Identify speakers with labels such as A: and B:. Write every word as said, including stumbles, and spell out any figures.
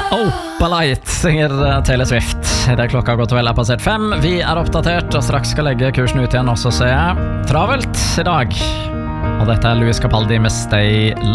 A: Opalite synger Taylor Swift. Det er klokka godt og vel er passert fem. Vi er oppdatert og straks skal legge kursen ut igjen også, ser jeg. Travelt i dag. Og dette er Louis Capaldi med Stay